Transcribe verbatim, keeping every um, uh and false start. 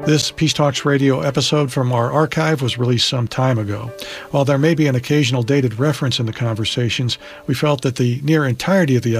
This Peace Talks Radio episode from our archive was released some time ago. While there may be an occasional dated reference in the conversations, we felt that the near entirety of the